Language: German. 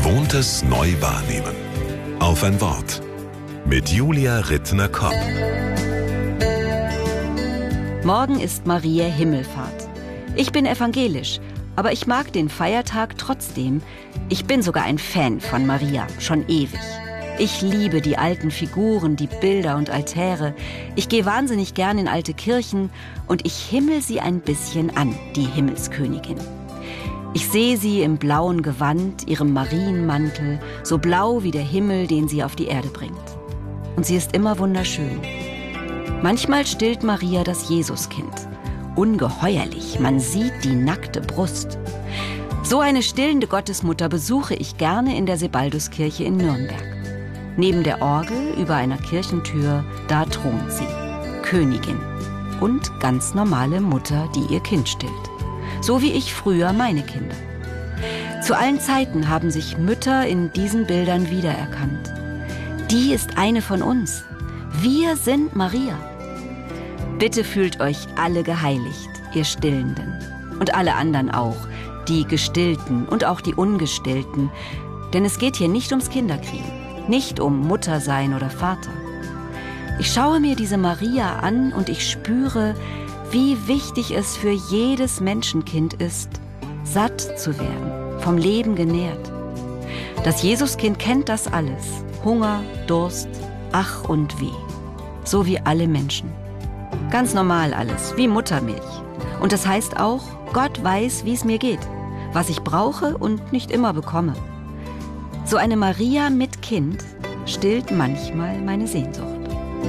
Gewohntes neu wahrnehmen. Auf ein Wort. Mit Julia Rittner-Kopp. Morgen ist Maria Himmelfahrt. Ich bin evangelisch, aber ich mag den Feiertag trotzdem. Ich bin sogar ein Fan von Maria, schon ewig. Ich liebe die alten Figuren, die Bilder und Altäre. Ich gehe wahnsinnig gern in alte Kirchen und ich himmel sie ein bisschen an, die Himmelskönigin. Ich sehe sie im blauen Gewand, ihrem Marienmantel, so blau wie der Himmel, den sie auf die Erde bringt. Und sie ist immer wunderschön. Manchmal stillt Maria das Jesuskind. Ungeheuerlich, man sieht die nackte Brust. So eine stillende Gottesmutter besuche ich gerne in der Sebalduskirche in Nürnberg. Neben der Orgel über einer Kirchentür, da thront sie, Königin und ganz normale Mutter, die ihr Kind stillt. So wie ich früher meine Kinder. Zu allen Zeiten haben sich Mütter in diesen Bildern wiedererkannt. Die ist eine von uns. Wir sind Maria. Bitte fühlt euch alle geheiligt, ihr Stillenden. Und alle anderen auch, die Gestillten und auch die Ungestillten. Denn es geht hier nicht ums Kinderkriegen, nicht um Muttersein oder Vater. Ich schaue mir diese Maria an und ich spüre, wie wichtig es für jedes Menschenkind ist, satt zu werden, vom Leben genährt. Das Jesuskind kennt das alles. Hunger, Durst, ach und weh. So wie alle Menschen. Ganz normal alles, wie Muttermilch. Und das heißt auch, Gott weiß, wie es mir geht, was ich brauche und nicht immer bekomme. So eine Maria mit Kind stillt manchmal meine Sehnsucht.